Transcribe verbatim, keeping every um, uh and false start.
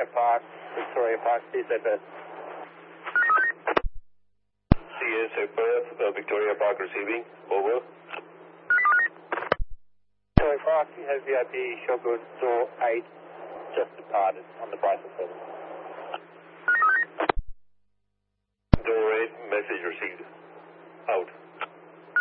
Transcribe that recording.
Victoria Park, Victoria Park, C S A Perth. C S A Perth, uh, Victoria Park receiving, over. Victoria Park, you have V I P Shogun door eight, just departed on the Bryson service.